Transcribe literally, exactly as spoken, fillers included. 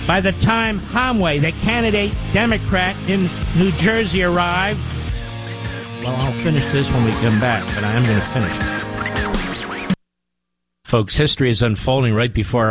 By the time Hamway, the candidate Democrat in New Jersey, arrived, well, I'll finish this when we come back, but I am going to finish it. Folks, history is unfolding right before